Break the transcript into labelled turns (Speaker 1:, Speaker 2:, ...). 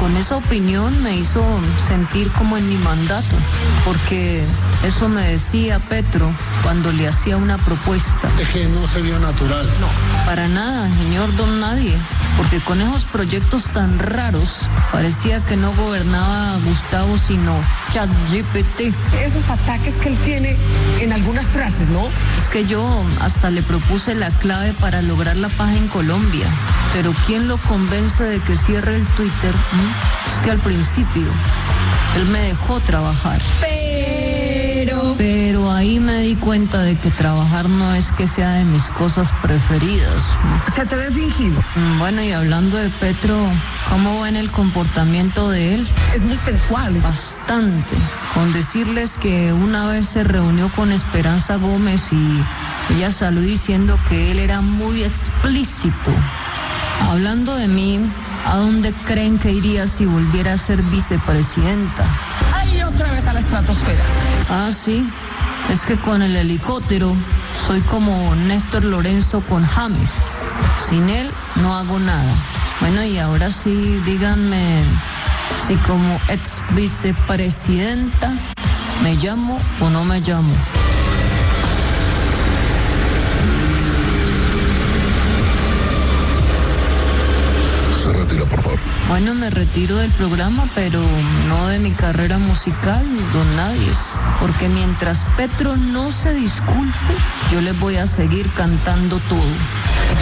Speaker 1: con esa opinión me hizo sentir como en mi mandato, porque eso me decía Petro cuando le hacía una propuesta.
Speaker 2: Es que no se vio natural.
Speaker 1: No, para nada, señor don nadie, porque con esos proyectos tan raros parecía que no gobernaba Gustavo sino ChatGPT.
Speaker 3: Esos ataques que él tiene en algunas frases, ¿no?
Speaker 1: Es que yo hasta le propuse la clave para lograr la paz en Colombia, pero ¿quién lo convence de que cierre el Twitter? Es que al principio él me dejó trabajar. Pero ahí me di cuenta de que trabajar no es que sea de mis cosas preferidas.
Speaker 3: Se te ve fingido.
Speaker 1: Bueno, y hablando de Petro, ¿cómo ven el comportamiento de él?
Speaker 3: Es muy sensual.
Speaker 1: Bastante. Con decirles que una vez se reunió con Esperanza Gómez y ella salió diciendo que él era muy explícito. Hablando de mí, ¿a dónde creen que iría si volviera a ser vicepresidenta?
Speaker 3: Ahí otra vez a la estratosfera.
Speaker 1: Ah, sí. Es que con el helicóptero soy como Néstor Lorenzo con James. Sin él no hago nada. Bueno, y ahora sí, díganme si como ex vicepresidenta me llamo o no me llamo.
Speaker 2: Se retira, por favor.
Speaker 1: Bueno, me retiro del programa, pero no de mi carrera musical, don Nadies, porque mientras Petro no se disculpe, yo les voy a seguir cantando todo.